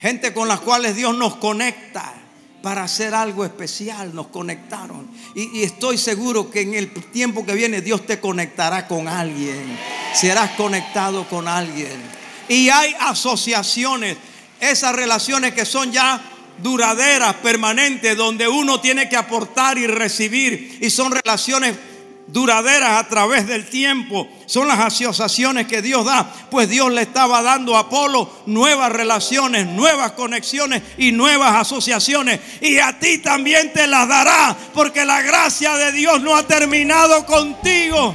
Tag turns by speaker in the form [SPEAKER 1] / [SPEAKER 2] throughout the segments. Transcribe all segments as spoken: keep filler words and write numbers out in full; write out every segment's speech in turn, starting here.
[SPEAKER 1] gente con las cuales Dios nos conecta para hacer algo especial. Nos conectaron. Y, y estoy seguro que en el tiempo que viene Dios te conectará con alguien. Serás conectado con alguien. Y hay asociaciones, esas relaciones que son ya duraderas, permanentes, donde uno tiene que aportar y recibir. Y son relaciones duraderas a través del tiempo. Son las asociaciones que Dios da. Pues Dios le estaba dando a Apolo nuevas relaciones, nuevas conexiones y nuevas asociaciones. Y a ti también te las dará, porque la gracia de Dios no ha terminado contigo.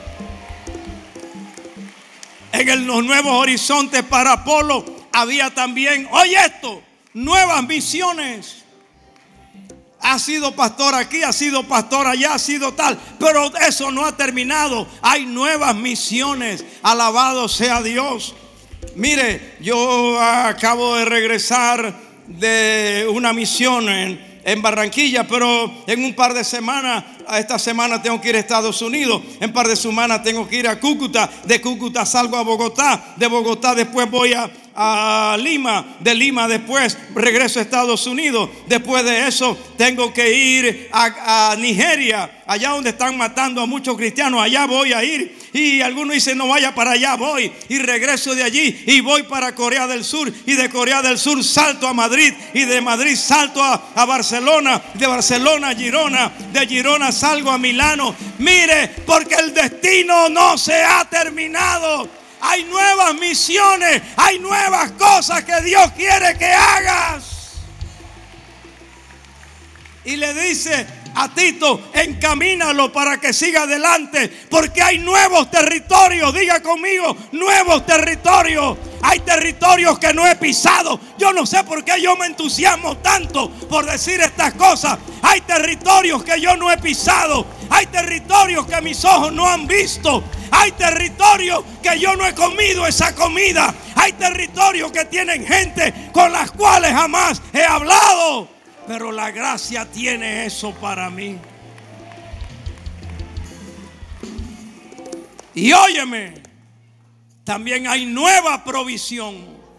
[SPEAKER 1] En el, los nuevos horizontes para Apolo había también, oye esto, nuevas misiones. Ha sido pastor aquí, ha sido pastor allá, ha sido tal, pero eso no ha terminado. Hay nuevas misiones. Alabado sea Dios. Mire, yo acabo de regresar de una misión en, en Barranquilla, pero en un par de semanas, esta semana tengo que ir a Estados Unidos, en un par de semanas tengo que ir a Cúcuta, de Cúcuta salgo a Bogotá, de Bogotá después voy a a Lima, de Lima después regreso a Estados Unidos. Después de eso tengo que ir a, a Nigeria, allá donde están matando a muchos cristianos. Allá voy a ir. Y algunos dicen no vaya para allá, voy. Y regreso de allí y voy para Corea del Sur. Y de Corea del Sur salto a Madrid. Y de Madrid salto a, a Barcelona. De Barcelona a Girona. De Girona salgo a Milano. Mire, porque el destino no se ha terminado. Hay nuevas misiones, hay nuevas cosas que Dios quiere que hagas. Y le dice a Tito, encamínalo para que siga adelante, porque hay nuevos territorios. Diga conmigo, nuevos territorios. Hay territorios que no he pisado. Yo no sé por qué yo me entusiasmo tanto por decir estas cosas. Hay territorios que yo no he pisado. Hay territorios que mis ojos no han visto. Hay territorios que yo no he comido esa comida. Hay territorios que tienen gente con las cuales jamás he hablado. Pero la gracia tiene eso para mí. Y óyeme, también hay nueva provisión.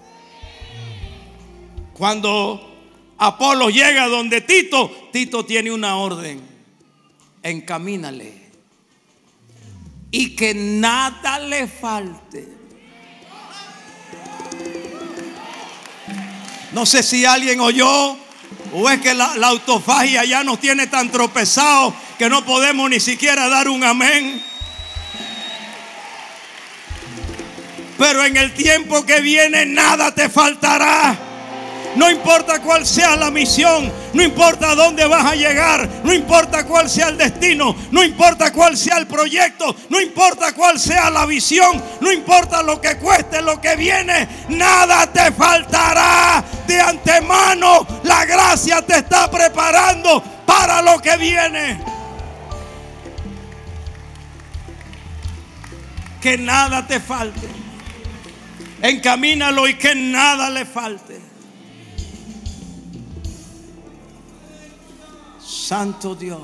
[SPEAKER 1] Cuando Apolo llega donde Tito, Tito tiene una orden: encamínale y que nada le falte. No sé si alguien oyó, o es que la, la autofagia ya nos tiene tan tropezados que no podemos ni siquiera dar un amén. Pero en el tiempo que viene nada te faltará. No importa cuál sea la misión, no importa a dónde vas a llegar, no importa cuál sea el destino, no importa cuál sea el proyecto, no importa cuál sea la visión, no importa lo que cueste, lo que viene, nada te faltará. De antemano, la gracia te está preparando para lo que viene. Que nada te falte. Encamínalo y que nada le falte. Santo Dios,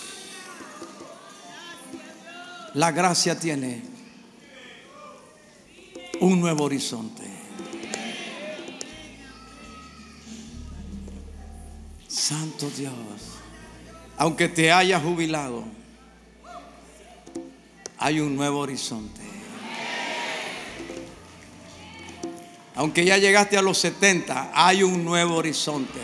[SPEAKER 1] la gracia tiene un nuevo horizonte. Santo Dios, aunque te hayas jubilado, hay un nuevo horizonte. Aunque ya llegaste a los setenta, hay un nuevo horizonte.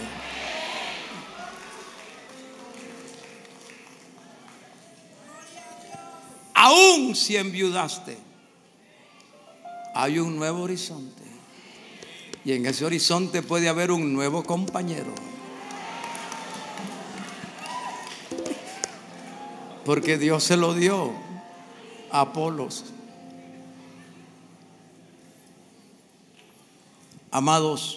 [SPEAKER 1] Aún si enviudaste, hay un nuevo horizonte. Y en ese horizonte puede haber un nuevo compañero. Porque Dios se lo dio a Apolos. Amados,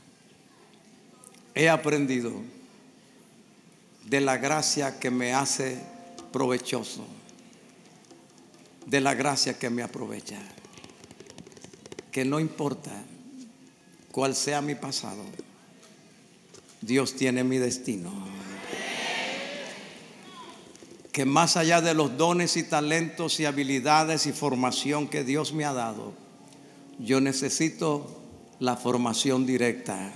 [SPEAKER 1] he aprendido de la gracia que me hace provechoso, de la gracia que me aprovecha, que no importa cuál sea mi pasado, Dios tiene mi destino. Que más allá de los dones y talentos y habilidades y formación que Dios me ha dado, yo necesito la formación directa